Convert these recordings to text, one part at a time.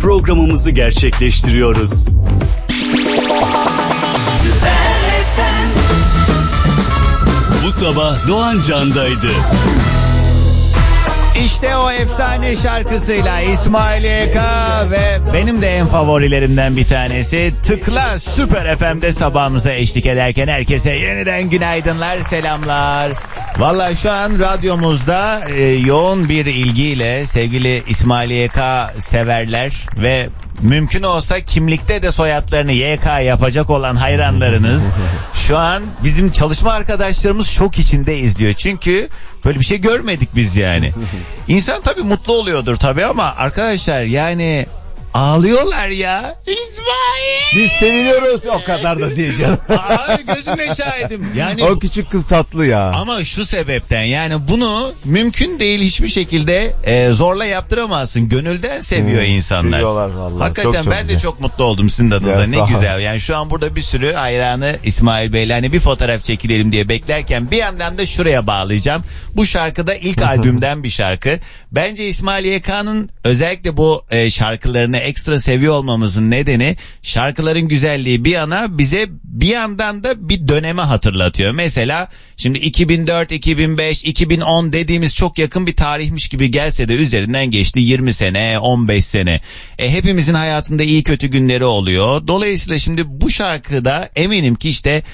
programımızı gerçekleştiriyoruz. Bu sabah Doğan Can'daydı. İşte o efsane şarkısıyla İsmail YK ve benim de en favorilerimden bir tanesi Tıkla Süper FM'de sabahımıza eşlik ederken herkese yeniden günaydınlar, selamlar. Valla şu an radyomuzda yoğun bir ilgiyle sevgili İsmail YK severler ve mümkün olsa kimlikte de soyadlarını YK yapacak olan hayranlarınız şu an bizim çalışma arkadaşlarımız şok içinde izliyor. Çünkü böyle bir şey görmedik biz yani. İnsan tabii mutlu oluyordur tabii ama arkadaşlar yani ağlıyorlar ya. İsmail! Biz seviniyoruz, o kadar da değil canım. Abi gözüme şahidim. Yani o küçük kız tatlı ya. Ama şu sebepten yani bunu mümkün değil hiçbir şekilde zorla yaptıramazsın. Gönülden seviyor insanlar. Seviyorlar vallahi. Hakikaten çok ben güzel. de çok mutlu oldum sizin adınıza. Ne güzel. Yani şu an burada bir sürü hayranı İsmail Bey'le hani bir fotoğraf çekilelim diye beklerken bir yandan da şuraya bağlayacağım. Bu şarkıda ilk albümden bir şarkı. Bence İsmail YK'nın özellikle bu şarkılarını ekstra seviyor olmamızın nedeni şarkıların güzelliği bir yana bize bir yandan da bir döneme hatırlatıyor. Mesela şimdi 2004, 2005, 2010 dediğimiz çok yakın bir tarihmiş gibi gelse de üzerinden geçti 20 sene, 15 sene. Hepimizin hayatında iyi kötü günleri oluyor. Dolayısıyla şimdi bu şarkıda eminim ki işte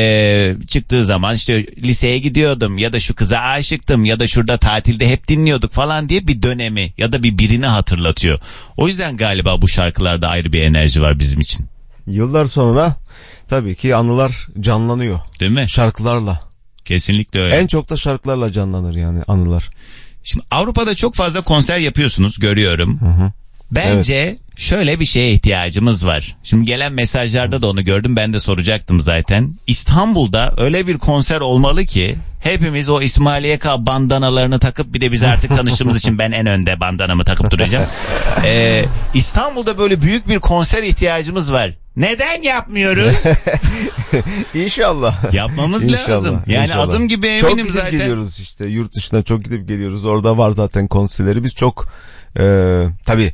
çıktığı zaman işte liseye gidiyordum ya da şu kıza aşıktım ya da şurada tatilde hep dinliyorduk falan diye bir dönemi ya da bir birini hatırlatıyor. O yüzden galiba bu şarkılarda ayrı bir enerji var bizim için. Yıllar sonra tabii ki anılar canlanıyor. Değil mi? Şarkılarla. Kesinlikle öyle. En çok da şarkılarla canlanır yani anılar. Şimdi Avrupa'da çok fazla konser yapıyorsunuz, görüyorum. Hı. Bence şöyle bir şeye ihtiyacımız var. Şimdi gelen mesajlarda da onu gördüm, ben de soracaktım zaten. İstanbul'da öyle bir konser olmalı ki hepimiz o İsmail YK bandanalarını takıp, bir de biz artık tanıştığımız için ben en önde bandanamı takıp duracağım. İstanbul'da böyle büyük bir konser ihtiyacımız var. Neden yapmıyoruz? İnşallah. Yapmamız lazım. Yani İnşallah. adım gibi eminim çok gidip zaten. geliyoruz işte, yurt dışına çok gidip geliyoruz. Orada var zaten konserleri. Biz çok tabii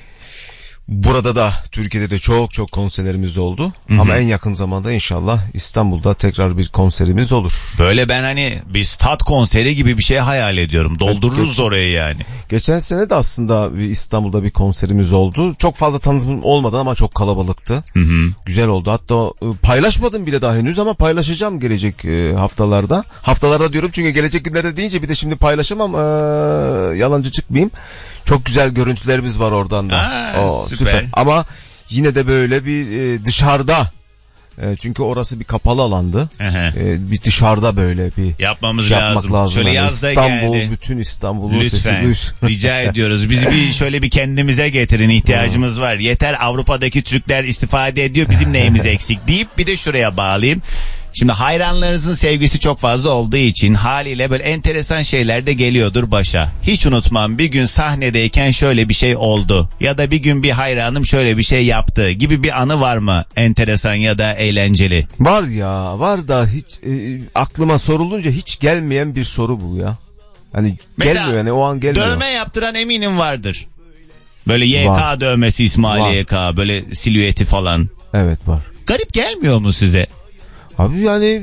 burada da Türkiye'de de çok konserlerimiz oldu. Hı-hı. Ama en yakın zamanda inşallah İstanbul'da tekrar bir konserimiz olur. Böyle ben hani bir stat konseri gibi bir şey hayal ediyorum. Doldururuz orayı yani. Geçen sene de aslında İstanbul'da bir konserimiz oldu. Çok fazla tanıtım olmadan ama çok kalabalıktı. Hı-hı. Güzel oldu. Hatta paylaşmadım bile daha henüz ama paylaşacağım gelecek haftalarda. Haftalarda diyorum çünkü gelecek günlerde deyince bir de şimdi paylaşamam. Yalancı çıkmayayım. Çok güzel görüntülerimiz var oradan da. Süper. Ama yine de böyle bir dışarıda, çünkü orası bir kapalı alandı. Bir dışarıda böyle bir yapmamız lazım. Şöyle yani yazda İstanbul, geldi. Bütün İstanbul'un lütfen, sesi duysun. rica ediyoruz. Bizi bir şöyle bir kendimize getirin, ihtiyacımız var. Yeter Avrupa'daki Türkler istifade ediyor, bizim neyimiz eksik deyip bir de şuraya bağlayayım. Şimdi hayranlarınızın sevgisi çok fazla olduğu için haliyle böyle enteresan şeyler de geliyordur başa. Hiç unutmam, bir gün sahnedeyken şöyle bir şey oldu ya da bir gün bir hayranım şöyle bir şey yaptı gibi bir anı var mı? Enteresan ya da eğlenceli. Var ya, var da hiç aklıma sorulunca hiç gelmeyen bir soru bu ya. Hani mesela, gelmiyor yani, o an gelmiyor. Dövme yaptıran eminim vardır. Böyle YK var. Dövmesi İsmail var. YK böyle silüeti falan. Evet var. Garip gelmiyor mu size? Abi yani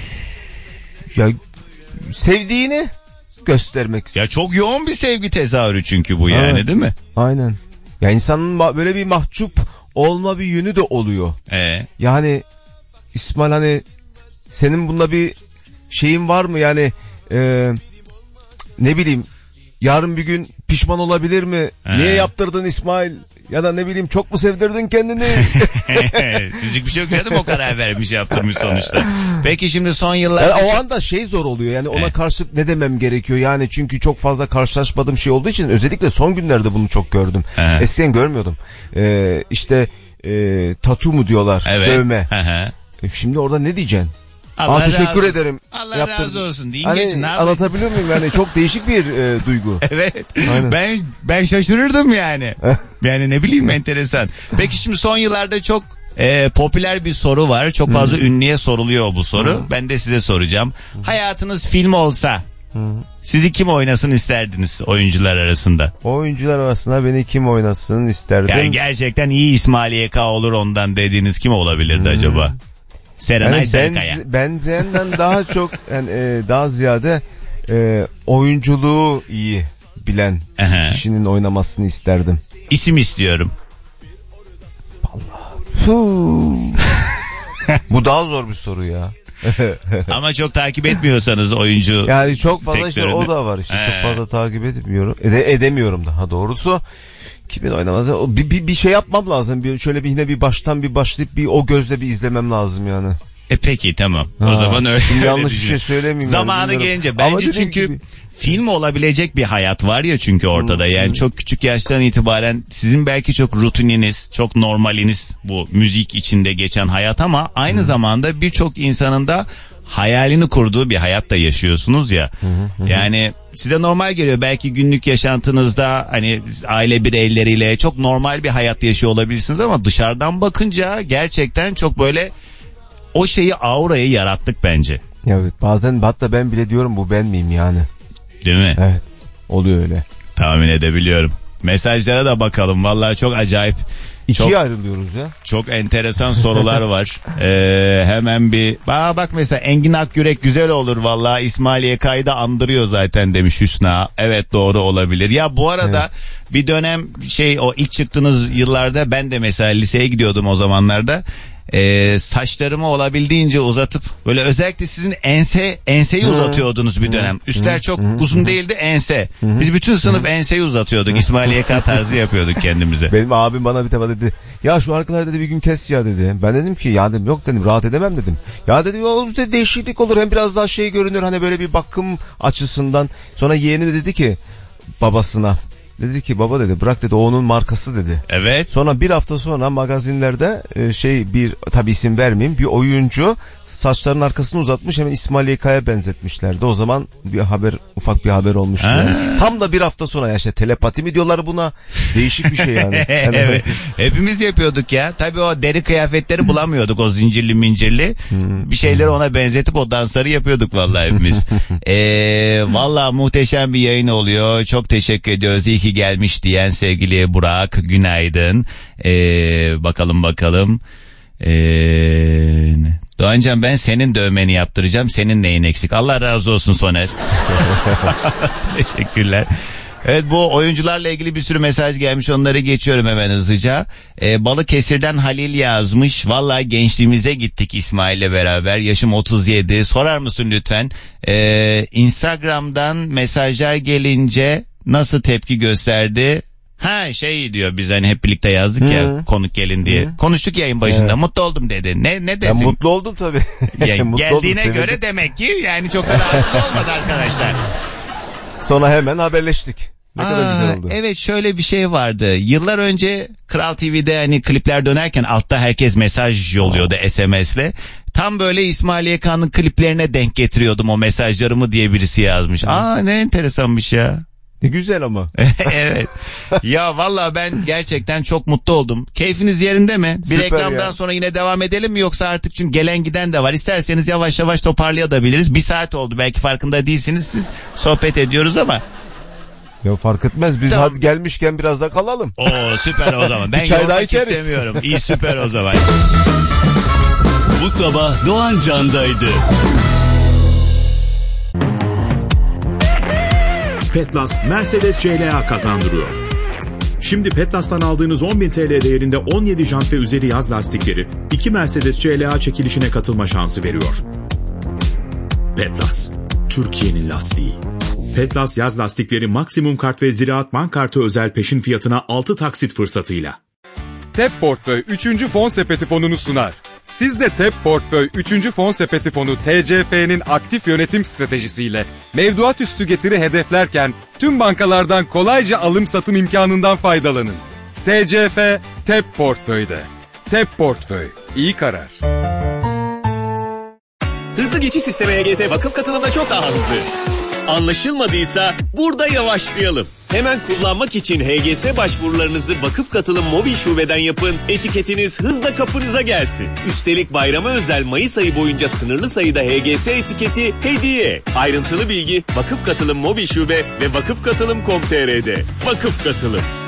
ya sevdiğini göstermek istiyor. Ya çok yoğun bir sevgi tezahürü çünkü bu yani, evet, değil mi? Aynen. Ya insanın böyle bir mahcup olma bir yönü de oluyor. Yani İsmail, hani senin bunda bir şeyin var mı yani, ne bileyim, yarın bir gün pişman olabilir mi? Niye yaptırdın İsmail? Ya da ne bileyim, çok mu sevdirdin kendini? Sizlik bir şey yok canım, o karar vermiş, yaptırmış sonuçta. Peki şimdi son yıllarda... Yani o anda şey zor oluyor yani, ona karşılık ne demem gerekiyor yani, çünkü çok fazla karşılaşmadığım şey olduğu için özellikle son günlerde bunu çok gördüm. Eskiden görmüyordum. İşte tatu mu diyorlar, dövme. Şimdi orada ne diyeceksin? Teşekkür ederim. Allah razı olsun deyin, hani, geçin. Anlatabiliyor muyum yani, çok değişik bir duygu. Evet. Ben şaşırırdım yani. Yani ne bileyim, enteresan. Peki şimdi son yıllarda çok popüler bir soru var. Çok fazla ünlüye soruluyor bu soru. Ben de size soracağım. Hayatınız film olsa Sizi kim oynasın isterdiniz oyuncular arasında? Oyuncular arasında beni kim oynasın isterdim? Yani gerçekten iyi İsmail YK olur ondan dediğiniz kim olabilirdi acaba? Serenay Yani Sarıkaya. Benzeyenden daha çok yani, daha ziyade oyunculuğu iyi bilen kişinin oynamasını isterdim. İsim istiyorum. Bu daha zor bir soru ya. Ama çok takip etmiyorsanız oyuncu yani çok fazla sektörünü. işte o da var işte çok fazla takip etmiyorum. Edemiyorum daha doğrusu. Kimin oynamaz? Bir şey yapmam lazım. Şöyle yine bir baştan bir başlayıp bir o gözle bir izlemem lazım yani. Peki tamam. O zaman öyle. Yanlış bir şey söylemeyeyim. Zamanı yani, gelince bence çünkü gibi. Film olabilecek bir hayat var ya çünkü ortada. Yani çok küçük yaştan itibaren sizin belki çok rutininiz, çok normaliniz bu müzik içinde geçen hayat ama aynı zamanda birçok insanın da hayalini kurduğu bir hayatta yaşıyorsunuz ya. Yani size normal geliyor. Belki günlük yaşantınızda hani aile bireyleriyle çok normal bir hayat yaşıyor olabilirsiniz ama dışarıdan bakınca gerçekten çok böyle o şeyi, aurayı yarattık bence. Evet, bazen hatta ben bile diyorum bu ben miyim yani. Değil mi? Evet. Oluyor öyle. Tahmin edebiliyorum. Mesajlara da bakalım. Vallahi çok acayip. İkiye ayrılıyoruz ya. Çok enteresan sorular var. Hemen bir... Bak mesela Engin Akyürek güzel olur vallahi. İsmail YK'yı da andırıyor zaten demiş Hüsna. Evet doğru olabilir. Ya bu arada bir dönem o ilk çıktığınız yıllarda ben de mesela liseye gidiyordum o zamanlarda. Saçlarımı olabildiğince uzatıp böyle özellikle sizin enseyi uzatıyordunuz bir dönem. Üstler çok uzun değildi, ense. Biz bütün sınıf enseyi uzatıyorduk. İsmail YK tarzı yapıyorduk kendimize. Benim abim bana bir defa dedi. Ya şu arkalar dedi bir gün kes ya dedi. Ben dedim ki ya dedim yok dedim rahat edemem dedim. Ya dedi o değişiklik olur hem biraz daha görünür hani böyle bir bakım açısından. Sonra yeğeni dedi ki babasına. Dedi ki baba dedi bırak dedi o onun markası dedi. Evet. Sonra bir hafta sonra magazinlerde bir tabi isim vermeyeyim bir oyuncu saçlarının arkasını uzatmış hemen İsmail YK'ya benzetmişlerdi. O zaman ufak bir haber olmuştu. Yani. Tam da bir hafta sonra ya işte telepati mi diyorlar buna değişik bir şey yani. Evet. Hepimiz yapıyorduk ya. Tabii o deri kıyafetleri bulamıyorduk o zincirli mincirli. Bir şeyleri ona benzetip o dansları yapıyorduk vallahi hepimiz. Vallahi muhteşem bir yayın oluyor. Çok teşekkür ediyoruz. İyi ki gelmiş diyen sevgili Burak. Günaydın. Bakalım. Doğancan ben senin dövmeni yaptıracağım. Senin neyin eksik? Allah razı olsun Soner. Teşekkürler. Evet bu oyuncularla ilgili bir sürü mesaj gelmiş. Onları geçiyorum hemen hızlıca. Balıkesir'den Halil yazmış. Vallahi gençliğimize gittik İsmail'le beraber. Yaşım 37. Sorar mısın lütfen? Instagram'dan mesajlar gelince nasıl tepki gösterdi? Diyor biz hani hep birlikte yazdık ya konuk gelin diye. Konuştuk yayın başında. Evet. Mutlu oldum dedi. Ne desin? Ben mutlu oldum tabii. Yani geldiğine oldum, göre demek ki yani çok da rahatsız olmadı arkadaşlar. Sonra hemen haberleştik. Ne kadar güzel oldu. Evet şöyle bir şey vardı. Yıllar önce Kral TV'de hani klipler dönerken altta herkes mesaj yolluyordu SMS'le. Tam böyle İsmail YK'nın kliplerine denk getiriyordum o mesajlarımı diye birisi yazmış. Ne enteresanmış ya. Ne güzel ama. Evet. Ya vallahi ben gerçekten çok mutlu oldum. Keyfiniz yerinde mi? Bir Süper reklamdan ya. sonra yine devam edelim mi yoksa artık çünkü gelen giden de var. İsterseniz yavaş yavaş toparlayabiliriz. 1 saat oldu belki farkında değilsiniz siz sohbet ediyoruz ama. Ya fark etmez biz tamam. Hadi gelmişken biraz da kalalım. Oo süper o zaman. Ben çay daha içeriz. İstemiyorum. İyi süper o zaman. Bu sabah Doğan Can'daydı. Petlas Mercedes CLA kazandırıyor. Şimdi Petlas'tan aldığınız 10.000 TL değerinde 17 jant ve üzeri yaz lastikleri 2 Mercedes CLA çekilişine katılma şansı veriyor. Petlas, Türkiye'nin lastiği. Petlas yaz lastikleri maksimum kart ve Ziraat Bank kartı özel peşin fiyatına 6 taksit fırsatıyla. TEP Portföy 3. Fon Sepeti fonunu sunar. Siz de TEP Portföy 3. Fon Sepeti fonu TCF'nin aktif yönetim stratejisiyle mevduat üstü getiri hedeflerken tüm bankalardan kolayca alım satım imkanından faydalanın. TCF TEP Portföy'de. TEP Portföy. İyi karar. Hızlı geçiş sistemi EGS vakıf katılımda çok daha hızlı. Anlaşılmadıysa burada yavaşlayalım. Hemen kullanmak için HGS başvurularınızı Vakıf Katılım Mobil Şube'den yapın, etiketiniz hızla kapınıza gelsin. Üstelik bayrama özel Mayıs ayı boyunca sınırlı sayıda HGS etiketi hediye. Ayrıntılı bilgi Vakıf Katılım Mobil Şube ve vakıfkatılım.com.tr'de. Vakıf Katılım.